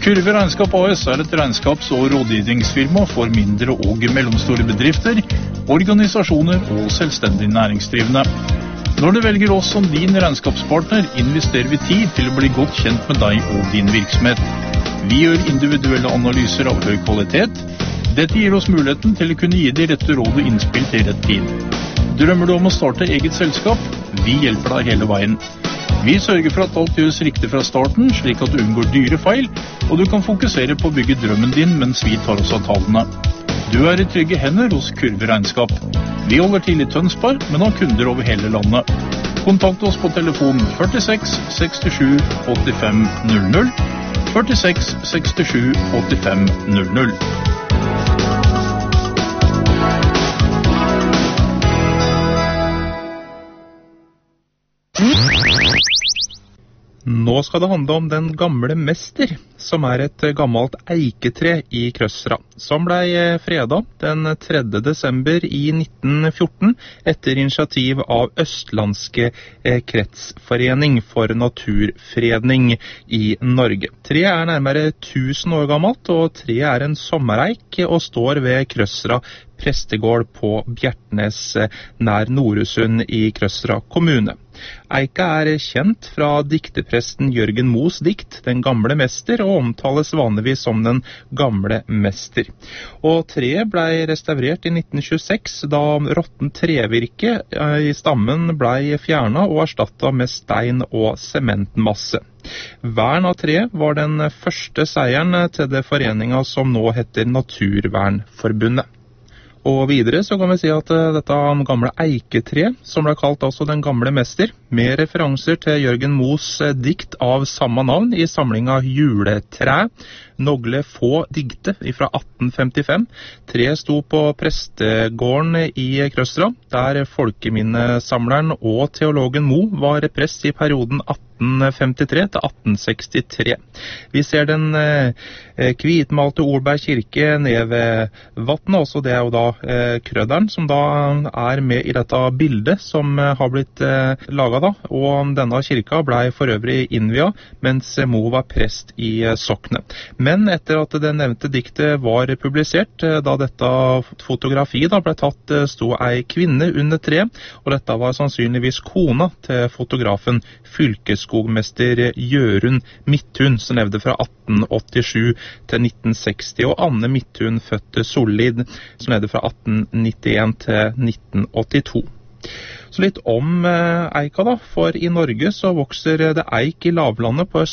Kurve Regnskap AS er et regnskaps- og rådgivningsfirma for mindre og mellomstore bedrifter, organisasjoner og selvstendig næringsdrivende. Når du velger oss som din regnskapspartner, investerer vi tid til å bli godt kjent med deg og din virksomhet. Vi gjør individuelle analyser av høy kvalitet. Dette gir oss muligheten til å kunne gi de rette råd og innspill til rett tid. Drømmer du om å starte eget selskap? Vi hjelper deg hele veien. Vi sørger for at alt gjøres riktig fra starten, slik at du unngår dyre feil, og du kan fokusere på å bygge drømmen din mens vi tar oss av tallene. Du er i trygge hender hos Kurve Regnskap. Vi holder til i Tønsberg, men har kunder over hele landet. Kontakt oss på telefon 46 67 85 00, 46 67 85 00. Nå skal det handle om Den gamle mester, som er et gammelt eiketre i Krøsra, som ble fredet den 3. desember i 1914 etter initiativ av Østlandske kretsforening for naturfredning i Norge. Treet er nærmere 1000 år gammelt, og treet er en sommereik og står ved Krøsra prestegård på Bjertnes nær Noresund i Krøsra kommune. Eika er kjent fra diktepresten Jørgen Moes dikt Den gamle mester, og omtales vanligvis som Den gamle mester. Og treet ble restaurert i 1926, da råttent trevirke i stammen ble fjernet og erstattet med stein og sementmasse. Vern av treet var den første seieren til det foreninga som nå heter Naturvernforbundet. Og videre så kan vi si at dette gamle eiketre, som ble kalt altså Den gamle mester, med referanser til Jørgen Moes dikt av samme navn i samlinga Juletræ, nogle få digte fra 1855. Treet sto på prestegården i Krøsra, der folkeminnesamleren og teologen Mo var prest i perioden 1853 til 1863. Vi ser den hvitmalte Olberg kirke ned ved vattnet, også det er jo da krødderen som da er med i dette bildet som har blitt laget da, og denne kirka ble for øvrig innviet mens Mo var prest i soknet. Men etter at det nevnte diktet var publisert, da dette fotografi da ble tatt, sto ei kvinne under tre, og dette var sannsynligvis kona til fotografen fylkesskogmester Jørund Midthun, som levde fra 1887 til 1960, og Anne Midthun fødte Sollid, som levde fra 1891 til 1982. Så litt om eika da, for i Norge så vokser det eik i lavlandet på